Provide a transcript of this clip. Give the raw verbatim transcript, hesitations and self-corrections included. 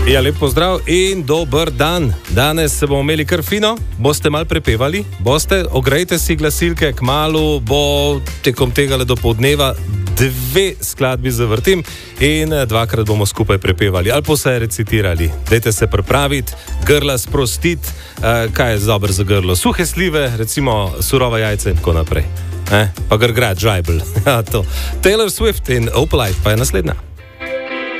Ja, lep pozdrav in dober dan. Danes se bomo imeli kar fino, boste mal prepevali, boste, ogrejte si glasilke, kmalu bo tekom tega dopoldneva dve skladbi zavrtim in dvakrat bomo skupaj prepevali ali pa vse recitirali. Dajte se pripraviti, grla sprostiti, eh, kaj je dobro za grlo, suhe slive, recimo surova jajca in tako naprej. Eh, pa grgrad, žajbel. Taylor Swift in Opalite pa je naslednja.